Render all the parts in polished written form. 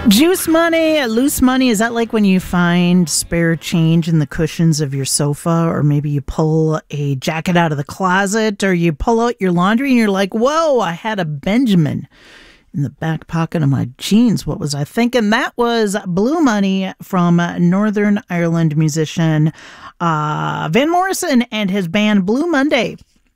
Juice money, loose money. Is that like when you find spare change in the cushions of your sofa, or maybe you pull a jacket out of the closet, or you pull out your laundry and you're like, whoa, I had a Benjamin in the back pocket of my jeans. What was I thinking? That was Blue Money from Northern Ireland musician Van Morrison and his band Blue Monday.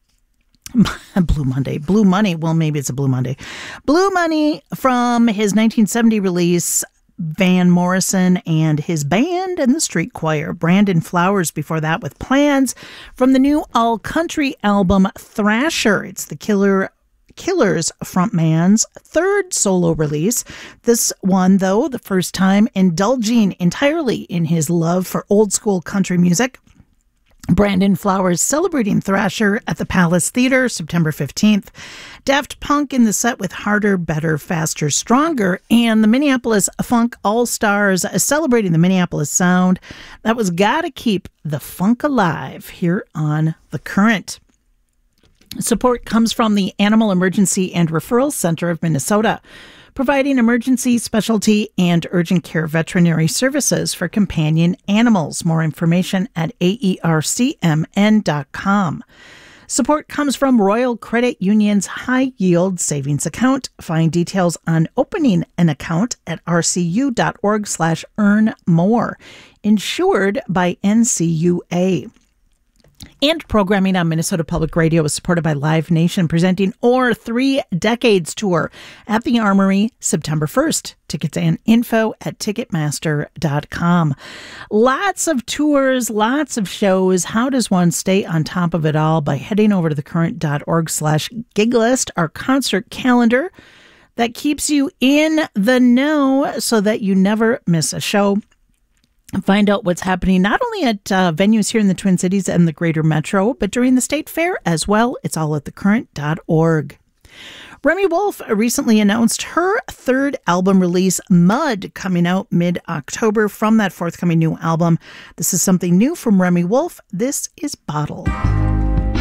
Blue Money. Well, maybe it's a Blue Monday. Blue Money from his 1970 release, Van Morrison and his band and the Street Choir. Brandon Flowers before that with Plans from the new all country album Thrasher. It's the Killers frontman's third solo release. This one, though, the first time indulging entirely in his love for old school country music. Brandon Flowers celebrating Thrasher at the Palace Theater September 15th. Daft Punk in the set with Harder, Better, Faster, Stronger. And the Minneapolis Funk All-Stars celebrating the Minneapolis sound. That was Gotta Keep the Funk Alive here on The Current. Support comes from the Animal Emergency and Referral Center of Minnesota, providing emergency, specialty, and urgent care veterinary services for companion animals. More information at aercmn.com. Support comes from Royal Credit Union's High Yield Savings Account. Find details on opening an account at rcu.org/earnmore. Insured by NCUA. And programming on Minnesota Public Radio is supported by Live Nation, presenting OR 3 Decades Tour at the Armory September 1st. Tickets and info at Ticketmaster.com. Lots of tours, lots of shows. How does one stay on top of it all? By heading over to thecurrent.org/giglist, our concert calendar that keeps you in the know so that you never miss a show. Find out what's happening not only at venues here in the Twin Cities and the greater metro, but during the state fair as well. It's all at thecurrent.org. Remi Wolf recently announced her third album release, Mud, coming out mid-October from that forthcoming new album. This is something new from Remi Wolf. This is Bottle.